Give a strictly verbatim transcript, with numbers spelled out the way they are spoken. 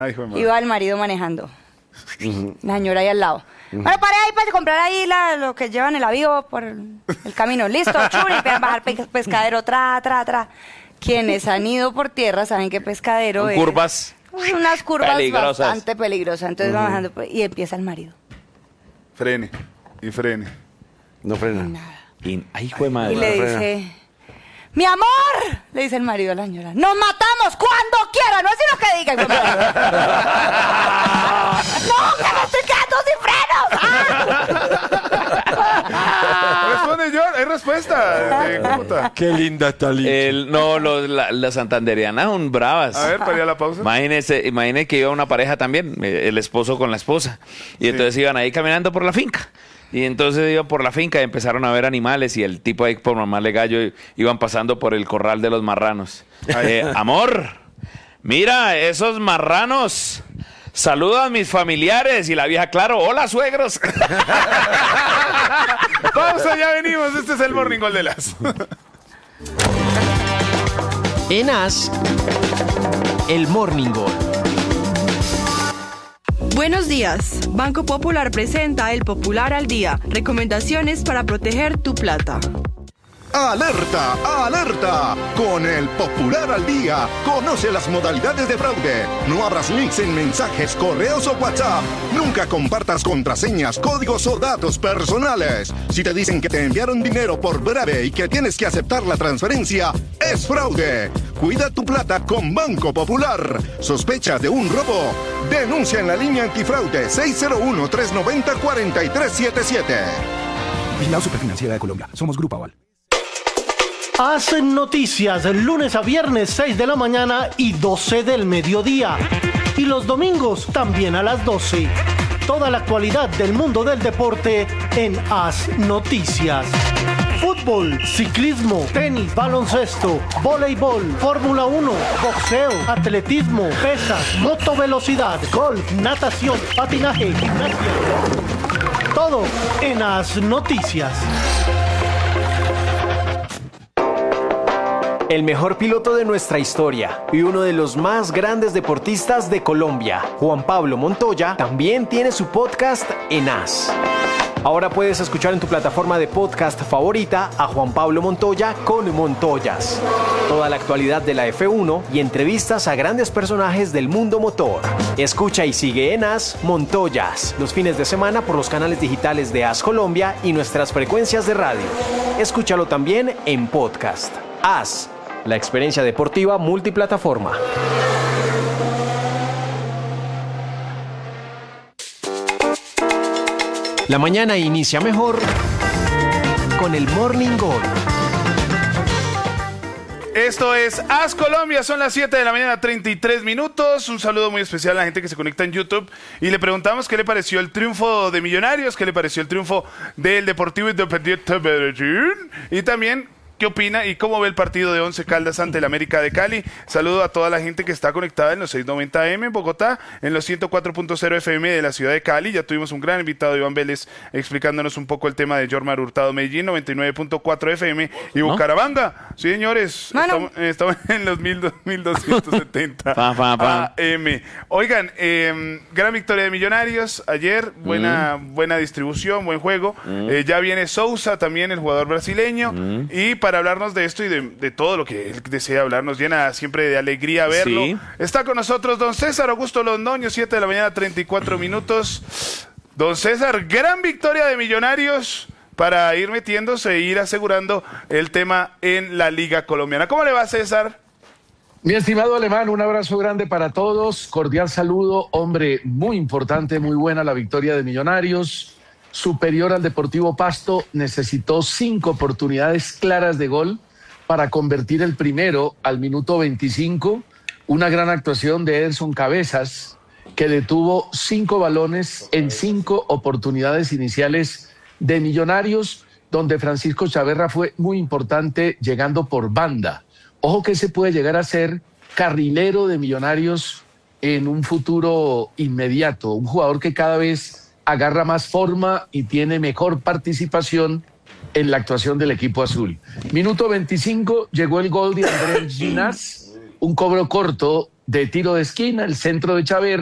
Ay, hijo de madre. Iba el marido manejando. La señora ahí al lado. Bueno, paré ahí para comprar ahí la, lo que llevan el avión por el, el camino. Listo, churi, vean bajar pe pescadero, tra, tra, tra. Quienes han ido por tierra saben que pescadero es... Curvas. Unas curvas peligrosas. bastante peligrosas. Entonces uh-huh. va bajando y empieza el marido. Frene, y frene. No frena. Nada. Y, ay, hijo de madre. Y le no dice... frena. ¡Mi amor! Le dice el marido a la señora. ¡Nos matamos cuando quiera! No es lo que diga. ¡No, que me estoy quedando sin frenos! ¡Ah! Responde yo, hay respuesta. Eh, ¿cómo está? Qué linda está linda. El, no, los, la, las santanderianas son bravas. A ver, para ir a la pausa. Imagínese, imagínese que iba una pareja también, el esposo con la esposa. Y entonces sí. iban ahí caminando por la finca. Y entonces iban por la finca y empezaron a ver animales y el tipo ahí por mamarle gallo iban pasando por el corral de los marranos. Eh, amor, mira esos marranos. Saluda a mis familiares. Y la vieja, claro, hola suegros. Pausa, ya venimos. Este es el Morning Gol de las. En As, el Morning Gol. Buenos días. Banco Popular presenta El Popular al Día. Recomendaciones para proteger tu plata. ¡Alerta! ¡Alerta! Con el Popular al Día, conoce las modalidades de fraude. No abras links en mensajes, correos o WhatsApp. Nunca compartas contraseñas, códigos o datos personales. Si te dicen que te enviaron dinero por breve y que tienes que aceptar la transferencia, es fraude. Cuida tu plata con Banco Popular. ¿Sospecha de un robo? Denuncia en la línea antifraude seis cero uno, tres nueve cero, cuatro tres siete siete. Vigilado Superfinanciera de Colombia. Somos Grupo Aval. Hacen noticias lunes a viernes seis de la mañana y doce del mediodía. Y los domingos también a las doce. Toda la actualidad del mundo del deporte en Haz Noticias. Fútbol, ciclismo, tenis, baloncesto, voleibol, Fórmula uno, boxeo, atletismo, pesas, motovelocidad, golf, natación, patinaje, gimnasia. Todo en Haz Noticias. El mejor piloto de nuestra historia y uno de los más grandes deportistas de Colombia, Juan Pablo Montoya, también tiene su podcast en As. Ahora puedes escuchar en tu plataforma de podcast favorita a Juan Pablo Montoya con Montoyas. Toda la actualidad de la F uno y entrevistas a grandes personajes del mundo motor. Escucha y sigue en As Montoyas los fines de semana por los canales digitales de As Colombia y nuestras frecuencias de radio. Escúchalo también en podcast. As, la experiencia deportiva multiplataforma. La mañana inicia mejor con el Morning Gol. Esto es As Colombia, son las siete de la mañana, treinta y tres minutos. Un saludo muy especial a la gente que se conecta en YouTube. Y le preguntamos qué le pareció el triunfo de Millonarios, qué le pareció el triunfo del Deportivo Independiente Medellín. Y también qué opina y cómo ve el partido de Once Caldas ante el América de Cali. Saludo a toda la gente que está conectada en los seiscientos noventa A M en Bogotá, en los ciento cuatro punto cero F M de la ciudad de Cali. Ya tuvimos un gran invitado, Iván Vélez, explicándonos un poco el tema de Jormar Hurtado Medellín, noventa y nueve punto cuatro F M y ¿no? Bucaramanga. Sí, señores, Mano. estamos, estamos en los mil doscientos setenta pa, pa, pa. A M. Oigan, eh, gran victoria de Millonarios ayer, buena, mm. buena distribución, buen juego. Mm. Eh, ya viene Sousa, también el jugador brasileño, mm. y para hablarnos de esto y de, de todo lo que él desea hablar, nos llena siempre de alegría verlo. Sí. Está con nosotros don César Augusto Londoño, siete de la mañana, treinta y cuatro minutos. Don César, gran victoria de Millonarios para ir metiéndose e ir asegurando el tema en la Liga Colombiana. ¿Cómo le va, César? Mi estimado Alemán, un abrazo grande para todos, cordial saludo, hombre, muy importante, muy buena la victoria de Millonarios, superior al Deportivo Pasto, necesitó cinco oportunidades claras de gol para convertir el primero al minuto veinticinco, una gran actuación de Ederson Cabezas, que detuvo cinco balones en cinco oportunidades iniciales de Millonarios, donde Francisco Chaverra fue muy importante llegando por banda. Ojo que se puede llegar a ser carrilero de Millonarios en un futuro inmediato, un jugador que cada vez agarra más forma y tiene mejor participación en la actuación del equipo azul. Minuto veinticinco, llegó el gol de Andrés Ginás, un cobro corto de tiro de esquina, el centro de Chávez